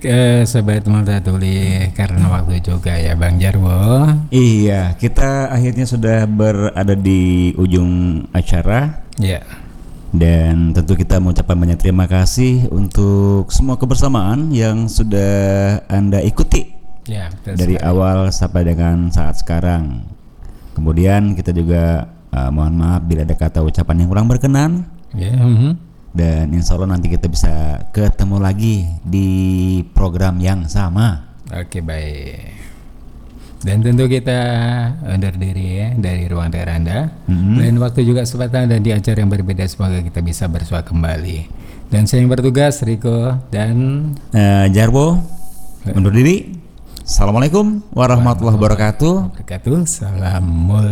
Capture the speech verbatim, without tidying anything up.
eh, Sobat Multatuli, karena waktu juga ya Bang Jarwo. Iya, kita akhirnya sudah berada di ujung acara. Ya. Dan tentu kita mengucapkan banyak terima kasih untuk semua kebersamaan yang sudah Anda ikuti Ya, betul dari sekali. awal sampai dengan saat sekarang. Kemudian kita juga uh, mohon maaf bila ada kata ucapan yang kurang berkenan. Ya, mhm. Dan insya Allah nanti kita bisa ketemu lagi di program yang sama. Oke, baik. Dan tentu kita undur diri ya dari ruang dengar Anda. Mm-hmm. Dan waktu juga kesempatan dan di acara yang berbeda, semoga kita bisa bersua kembali. Dan saya yang bertugas Riko dan uh, Jarwo undur diri. Assalamualaikum warahmatullahi wabarakatuh. Wabarakatuh. Salam mul